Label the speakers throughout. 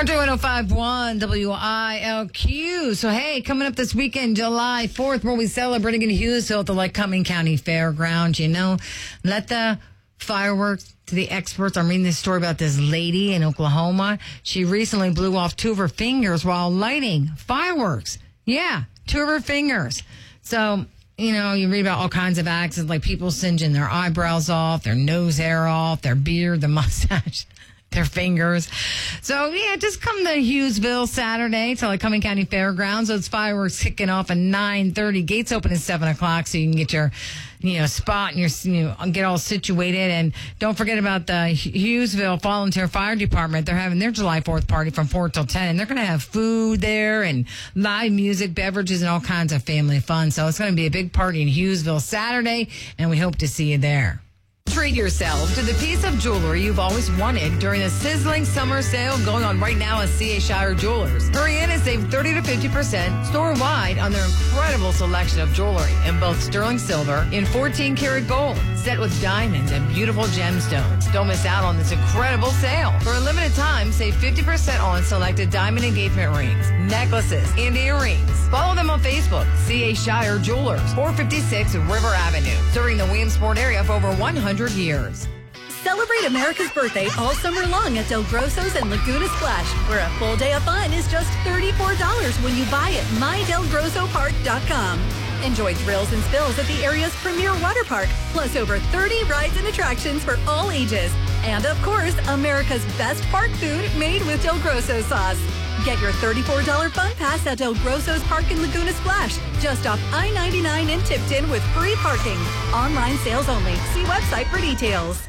Speaker 1: Country 105.1 WILQ. So, hey, coming up this weekend, July 4th, we'll be celebrating in Hughesville at the Lycoming County Fairgrounds. You know, let the fireworks to the experts. I'm reading this story about this lady in Oklahoma. She recently blew off 2 of her fingers while lighting fireworks. Yeah, 2 of her fingers. So, you know, you read about all kinds of accidents, like people singeing their eyebrows off, their nose hair off, their beard, the mustache, their fingers. So, yeah, just come to Hughesville Saturday to Lycoming County Fairgrounds. Those fireworks kicking off at 9:30. Gates open at 7 o'clock, so you can get your, spot and get all situated. And don't forget about the Hughesville Volunteer Fire Department. They're having their July 4th party from 4 till 10. And they're going to have food there and live music, beverages, and all kinds of family fun. So it's going to be a big party in Hughesville Saturday, and we hope to see you there. Treat yourself to the piece of jewelry you've always wanted during the sizzling summer sale going on right now at C.A. Shire Jewelers. Hurry in and save 30 to 50% store-wide on their incredible selection of jewelry in both sterling silver and 14-karat gold, set with diamonds and beautiful gemstones. Don't miss out on this incredible sale. For a limited time, save 50% on selected diamond engagement rings, necklaces, and earrings. Follow them on Facebook, C.A. Shire Jewelers, 456 River Avenue, serving the Williamsport area for over 100 years.
Speaker 2: Celebrate America's birthday all summer long at Del Grosso's and Laguna Splash, where a full day of fun is just $34 when you buy at mydelgrossopark.com. Enjoy thrills and spills at the area's premier water park, plus over 30 rides and attractions for all ages. And of course, America's best park food made with Del Grosso sauce. Get your $34 fun pass at Del Grosso's Park in Laguna Splash, just off I-99 in Tipton with free parking. Online sales only. See website for details.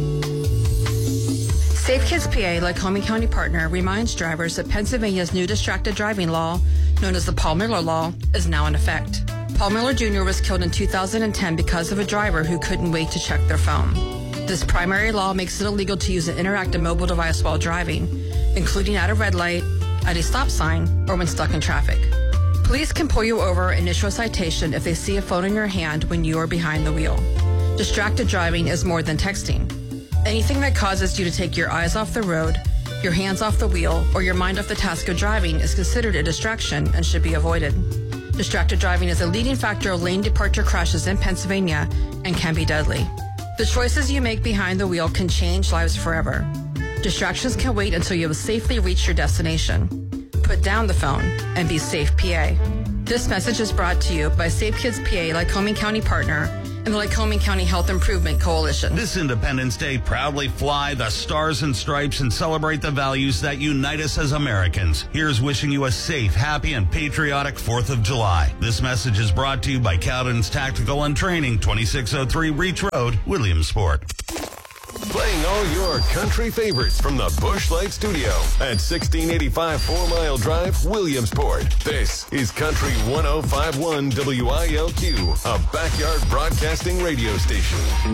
Speaker 3: Safe Kids PA, Lycoming County partner, reminds drivers that Pennsylvania's new distracted driving law, known as the Paul Miller Law, is now in effect. Paul Miller Jr. was killed in 2010 because of a driver who couldn't wait to check their phone. This primary law makes it illegal to use an interactive mobile device while driving, including at a red light, at a stop sign, or when stuck in traffic. Police can pull you over and issue a citation if they see a phone in your hand when you are behind the wheel. Distracted driving is more than texting. Anything that causes you to take your eyes off the road, your hands off the wheel, or your mind off the task of driving is considered a distraction and should be avoided. Distracted driving is a leading factor of lane departure crashes in Pennsylvania and can be deadly. The choices you make behind the wheel can change lives forever. Distractions can wait until you have safely reached your destination. Put down the phone and be safe, PA. This message is brought to you by Safe Kids PA, Lycoming County partner, and the Lycoming County Health Improvement Coalition.
Speaker 4: This Independence Day, proudly fly the stars and stripes and celebrate the values that unite us as Americans. Here's wishing you a safe, happy, and patriotic 4th of July. This message is brought to you by Cowden's Tactical and Training, 2603 Reach Road, Williamsport.
Speaker 5: Playing all your country favorites from the Busch Light Studio at 1685 4 Mile Drive, Williamsport. This is Country 105.1 WILQ, a backyard broadcasting radio station.